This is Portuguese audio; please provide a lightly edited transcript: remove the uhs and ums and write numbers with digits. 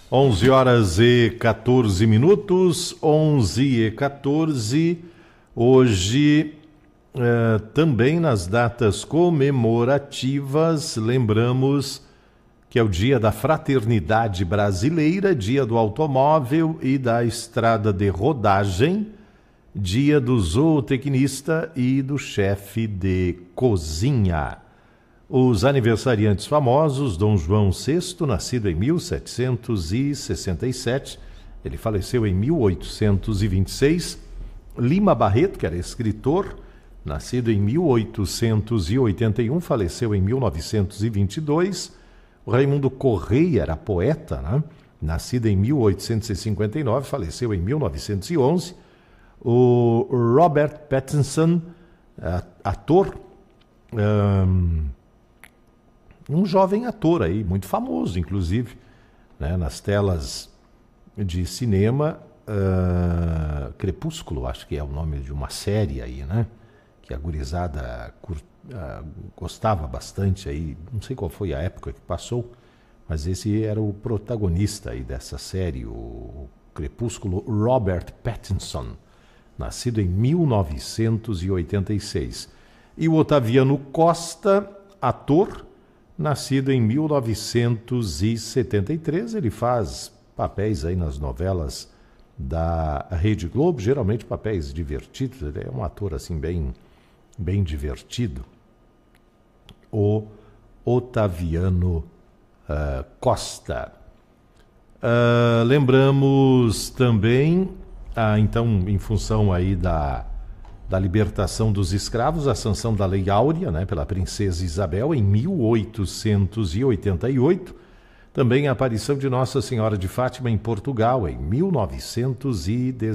11 horas e 14 minutos, 11 e 14. Hoje, também nas datas comemorativas, lembramos que é o Dia da Fraternidade Brasileira, Dia do Automóvel e da Estrada de Rodagem, Dia do Zootecnista e do Chefe de Cozinha. Os aniversariantes famosos: Dom João VI, nascido em 1767, ele faleceu em 1826. Lima Barreto, que era escritor, nascido em 1881, faleceu em 1922. O Raimundo Correia era poeta, né? Nascido em 1859, faleceu em 1911. O Robert Pattinson, ator, um jovem ator aí, muito famoso, inclusive, né? Nas telas de cinema. Crepúsculo, acho que é o nome de uma série aí, né? Que a gurizada gostava bastante aí, não sei qual foi a época que passou, mas esse era o protagonista aí dessa série, o Crepúsculo, Robert Pattinson, nascido em 1986. E o Otaviano Costa, ator, nascido em 1973, ele faz papéis aí nas novelas da Rede Globo, geralmente papéis divertidos, ele é um ator assim bem divertido. O Otaviano Costa. Lembramos também, então, em função aí da libertação dos escravos, a sanção da Lei Áurea, né, pela princesa Isabel em 1888, também a aparição de Nossa Senhora de Fátima em Portugal em 1919.